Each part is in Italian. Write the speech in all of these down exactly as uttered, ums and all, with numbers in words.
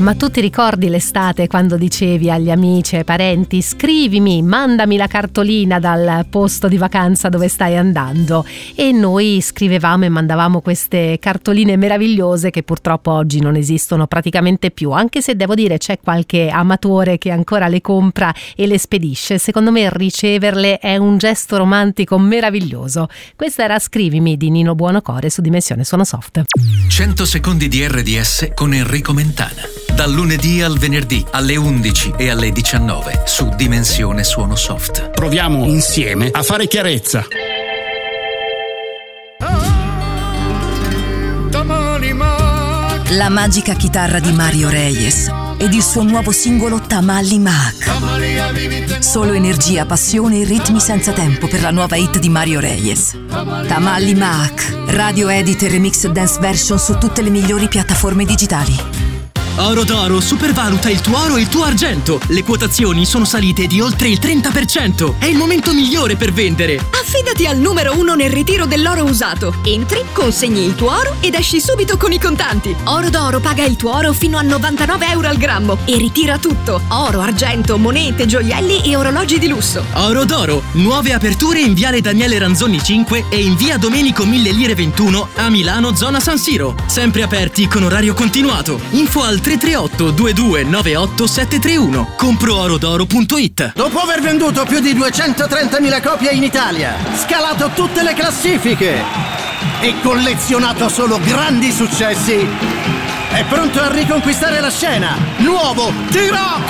Ma tu ti ricordi l'estate quando dicevi agli amici e ai parenti: scrivimi, mandami la cartolina dal posto di vacanza dove stai andando? E noi scrivevamo e mandavamo queste cartoline meravigliose che purtroppo oggi non esistono praticamente più, anche se devo dire c'è qualche amatore che ancora le compra e le spedisce. Secondo me riceverle è un gesto romantico meraviglioso. Questa era Scrivimi di Nino Buonocore su Dimensione Suono Soft. cento secondi di R D S con Enrico Mentana. Dal lunedì al venerdì alle undici e alle diciannove su Dimensione Suono Soft. Proviamo insieme a fare chiarezza. La magica chitarra di Mario Reyes ed il suo nuovo singolo Tamalli Mac. Solo energia, passione e ritmi senza tempo per la nuova hit di Mario Reyes. Tamalli Mac, radio edit e remix dance version su tutte le migliori piattaforme digitali. Oro d'Oro supervaluta il tuo oro e il tuo argento. Le quotazioni sono salite di oltre il trenta per cento. È il momento migliore per vendere. Affidati al numero uno nel ritiro dell'oro usato. Entri, consegni il tuo oro ed esci subito con i contanti. Oro d'Oro paga il tuo oro fino a novantanove euro al grammo e ritira tutto: oro, argento, monete, gioielli e orologi di lusso. Oro d'Oro, nuove aperture in viale Daniele Ranzoni cinque e in via Domenico Mille Lire ventuno a Milano, zona San Siro. Sempre aperti con orario continuato. Info al tre tre otto due due nove otto sette tre uno. compro oro d'oro punto it. Dopo aver venduto più di duecentotrentamila copie in Italia, scalato tutte le classifiche e collezionato solo grandi successi, è pronto a riconquistare la scena. Nuovo T-Rock!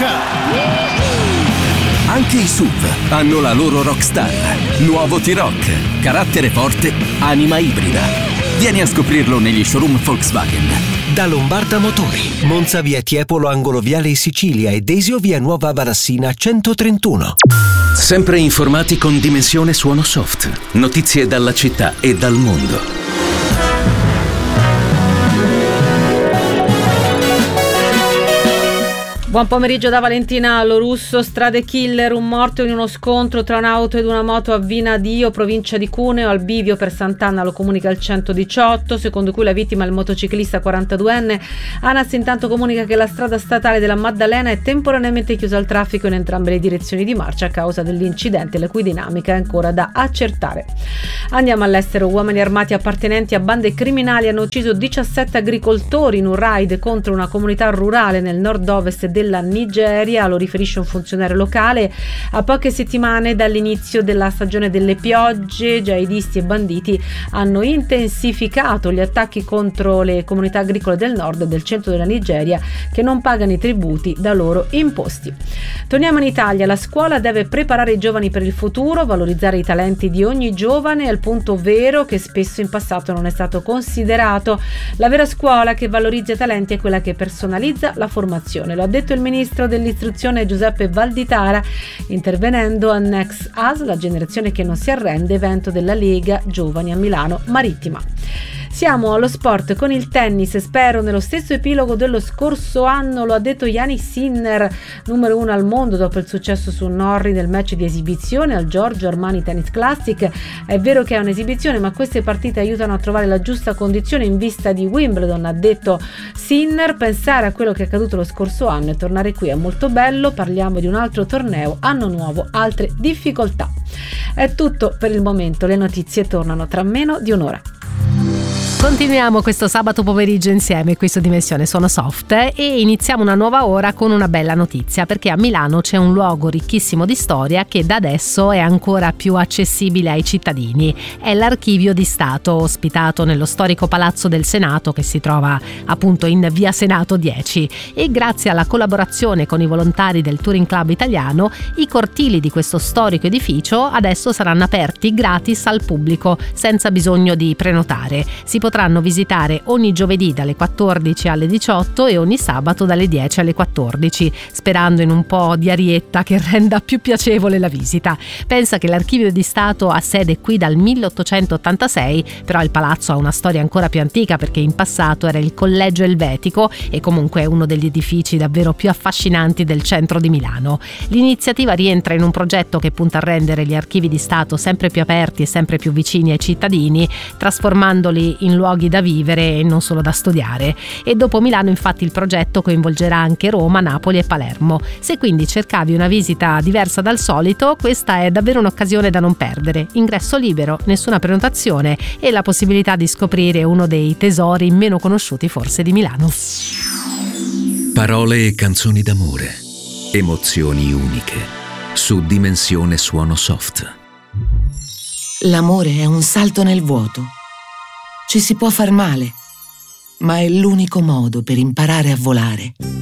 Anche i S U V hanno la loro rockstar. Nuovo T-Rock, carattere forte, anima ibrida. Vieni a scoprirlo negli showroom Volkswagen. Da Lombarda Motori, Monza via Tiepolo angolo viale Sicilia e Desio via Nuova Varassina centotrentuno. Sempre informati con Dimensione Suono Soft. Notizie dalla città e dal mondo. Buon pomeriggio da Valentina Lorusso. Strade killer, un morto in uno scontro tra un'auto ed una moto a Vina Dio, provincia di Cuneo. Al bivio per Sant'Anna, lo comunica il centodiciotto, secondo cui la vittima è il motociclista quarantaduenne. ANAS intanto comunica che la strada statale della Maddalena è temporaneamente chiusa al traffico in entrambe le direzioni di marcia a causa dell'incidente, la cui dinamica è ancora da accertare. Andiamo all'estero. Uomini armati appartenenti a bande criminali hanno ucciso diciassette agricoltori in un raid contro una comunità rurale nel nord-ovest della Nigeria, lo riferisce un funzionario locale. A poche settimane dall'inizio della stagione delle piogge, jihadisti e banditi hanno intensificato gli attacchi contro le comunità agricole del nord e del centro della Nigeria che non pagano i tributi da loro imposti. Torniamo in Italia. La scuola deve preparare i giovani per il futuro, valorizzare i talenti di ogni giovane è il punto vero che spesso in passato non è stato considerato. La vera scuola che valorizza i talenti è quella che personalizza la formazione, lo ha detto il ministro dell'istruzione Giuseppe Valditara intervenendo a Next Us, la generazione che non si arrende, evento della Lega Giovani a Milano Marittima. Siamo allo sport con il tennis, spero nello stesso epilogo dello scorso anno, lo ha detto Jannik Sinner, numero uno al mondo dopo il successo su Norrie nel match di esibizione al Giorgio Armani Tennis Classic. È vero che è un'esibizione, ma queste partite aiutano a trovare la giusta condizione in vista di Wimbledon, ha detto Sinner. Pensare a quello che è accaduto lo scorso anno e tornare qui è molto bello, parliamo di un altro torneo, anno nuovo, altre difficoltà. È tutto per il momento, le notizie tornano tra meno di un'ora. Continuiamo questo sabato pomeriggio insieme qui su Dimensione Suono Soft e iniziamo una nuova ora con una bella notizia, perché a Milano c'è un luogo ricchissimo di storia che da adesso è ancora più accessibile ai cittadini. È l'Archivio di Stato, ospitato nello storico Palazzo del Senato che si trova appunto in via Senato dieci, e grazie alla collaborazione con i volontari del Touring Club italiano i cortili di questo storico edificio adesso saranno aperti gratis al pubblico senza bisogno di prenotare. Si potranno visitare ogni giovedì dalle quattordici alle diciotto e ogni sabato dalle dieci alle quattordici, sperando in un po' di arietta che renda più piacevole la visita. Pensa che l'Archivio di Stato ha sede qui dal milleottocentottantasei, però il palazzo ha una storia ancora più antica perché in passato era il Collegio Elvetico e comunque è uno degli edifici davvero più affascinanti del centro di Milano. L'iniziativa rientra in un progetto che punta a rendere gli archivi di Stato sempre più aperti e sempre più vicini ai cittadini, trasformandoli in in luoghi da vivere e non solo da studiare. E dopo Milano infatti il progetto coinvolgerà anche Roma, Napoli e Palermo. Se quindi cercavi una visita diversa dal solito, questa è davvero un'occasione da non perdere. Ingresso libero, nessuna prenotazione e la possibilità di scoprire uno dei tesori meno conosciuti forse di Milano. Parole e canzoni d'amore, emozioni uniche, su Dimensione Suono Soft. L'amore è un salto nel vuoto. Ci si può far male, ma è l'unico modo per imparare a volare.